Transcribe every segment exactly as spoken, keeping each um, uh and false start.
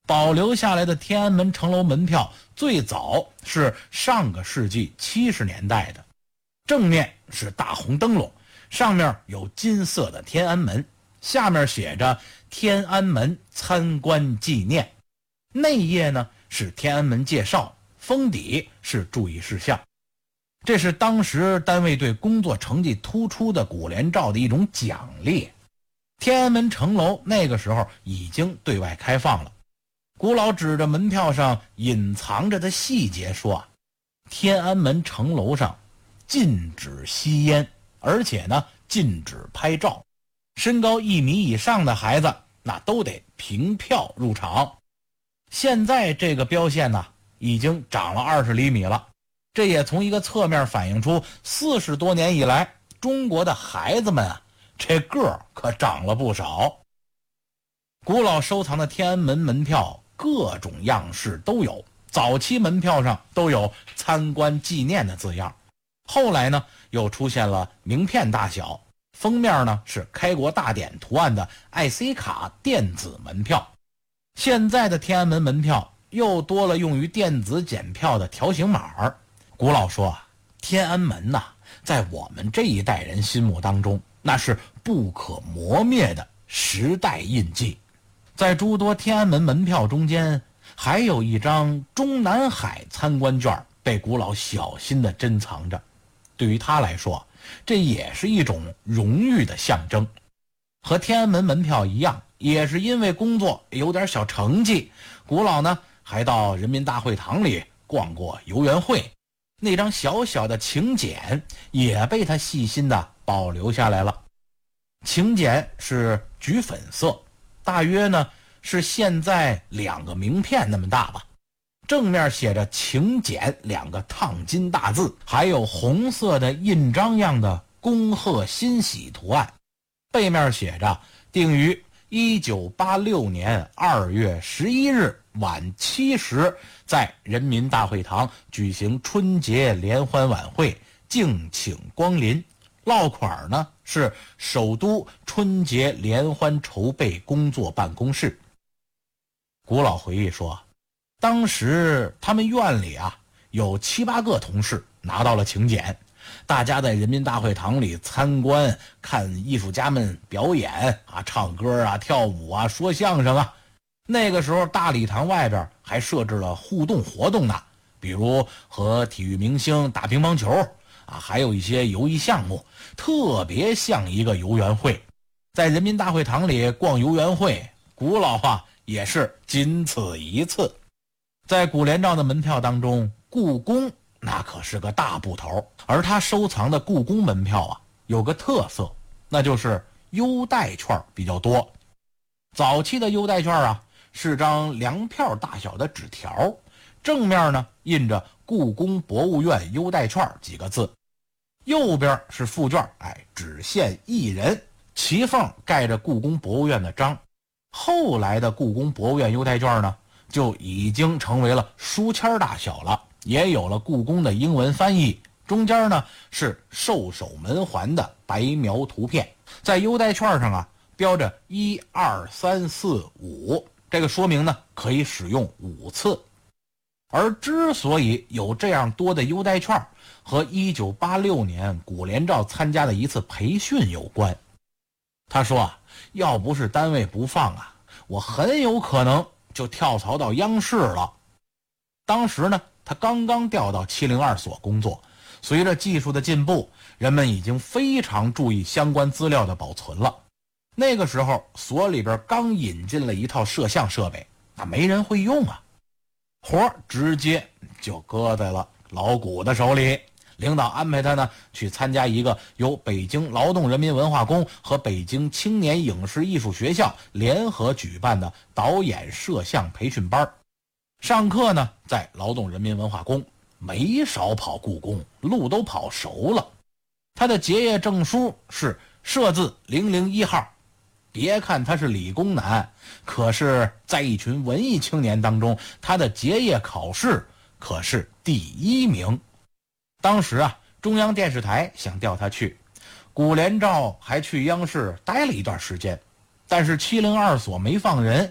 保留下来的天安门城楼门票最早是上个世纪七十年代的，正面是大红灯笼，上面有金色的天安门，下面写着天安门参观纪念，内页呢是天安门介绍，封底是注意事项。这是当时单位对工作成绩突出的古联照的一种奖励。天安门城楼那个时候已经对外开放了，古老指着门票上隐藏着的细节说啊，天安门城楼上禁止吸烟，而且呢禁止拍照，身高一米以上的孩子那都得凭票入场。现在这个标线呢已经长了二十厘米了，这也从一个侧面反映出四十多年以来中国的孩子们啊这个儿可长了不少。古老收藏的天安门门票各种样式都有，早期门票上都有参观纪念的字样，后来呢又出现了名片大小，封面呢是开国大典图案的 I C 卡电子门票。现在的天安门门票又多了用于电子检票的条形码。古老说啊，天安门呐、啊，在我们这一代人心目当中那是不可磨灭的时代印记。在诸多天安门门票中间，还有一张中南海参观券被古老小心地珍藏着。对于他来说，这也是一种荣誉的象征。和天安门门票一样，也是因为工作有点小成绩，古老呢还到人民大会堂里逛过游园会，那张小小的请柬也被他细心地保留下来了。请柬是橘粉色，大约呢是现在两个名片那么大吧，正面写着请柬两个烫金大字，还有红色的印章样的恭贺欣喜图案，背面写着定于一九八六年二月十一日晚七时在人民大会堂举行春节联欢晚会，敬请光临。落款呢是首都春节联欢筹备工作办公室。古老回忆说，当时他们院里啊有七八个同事拿到了请柬，大家在人民大会堂里参观，看艺术家们表演啊，唱歌啊，跳舞啊，说相声啊。那个时候大礼堂外边还设置了互动活动呢，比如和体育明星打乒乓球啊，还有一些游艺项目，特别像一个游园会。在人民大会堂里逛游园会，古老啊也是仅此一次。在古联照的门票当中，故宫那可是个大部头，而他收藏的故宫门票啊有个特色，那就是优待券比较多。早期的优待券啊是张粮票大小的纸条，正面呢印着故宫博物院优待券几个字，右边是附卷，哎，只限一人，旗缝盖着故宫博物院的章。后来的故宫博物院优待券呢就已经成为了书签大小了，也有了故宫的英文翻译，中间呢是兽首门环的白描图片，在优待券上啊标着一二三四五，这个说明呢可以使用五次。而之所以有这样多的优待券，和一九八六年古联照参加的一次培训有关。他说啊，要不是单位不放啊，我很有可能就跳槽到央视了。当时呢他刚刚调到七零二所工作，随着技术的进步，人们已经非常注意相关资料的保存了。那个时候所里边刚引进了一套摄像设备，那没人会用啊，活直接就搁在了老古的手里。领导安排他呢去参加一个由北京劳动人民文化宫和北京青年影视艺术学校联合举办的导演摄像培训班。上课呢在劳动人民文化宫，没少跑故宫，路都跑熟了。他的结业证书是设字零零一号。别看他是理工男，可是在一群文艺青年当中，他的结业考试可是第一名。当时啊，中央电视台想调他去，古联照还去央视待了一段时间，但是七零二所没放人，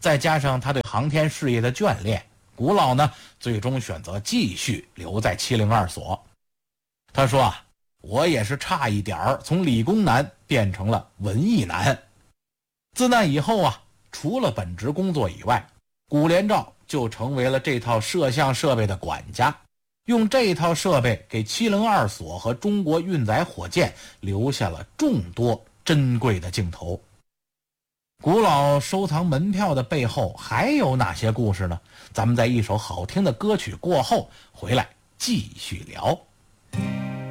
再加上他对航天事业的眷恋，古老呢最终选择继续留在七零二所。他说啊，我也是差一点儿从理工男变成了文艺男。自那以后啊，除了本职工作以外，古连照就成为了这套摄像设备的管家，用这套设备给七零二所和中国运载火箭留下了众多珍贵的镜头。古老收藏门票的背后还有哪些故事呢？咱们在一首好听的歌曲过后回来继续聊。